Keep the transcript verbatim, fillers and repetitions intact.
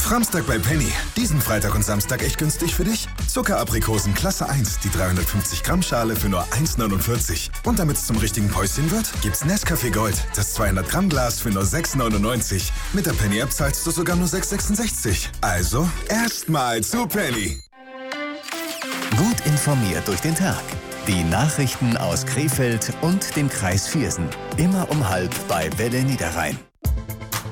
Framstag bei Penny. Diesen Freitag und Samstag echt günstig für dich? Zuckeraprikosen Klasse eins, die dreihundertfünfzig Gramm Schale für nur eins neunundvierzig. Und damit es zum richtigen Päuschen wird, gibt's Nescafé Gold, das zweihundert Gramm Glas für nur sechs neunundneunzig. Mit der Penny App zahlst du sogar nur sechs sechsundsechzig. Also, erstmal zu Penny. Gut informiert durch den Tag. Die Nachrichten aus Krefeld und dem Kreis Viersen. Immer um halb bei Welle Niederrhein.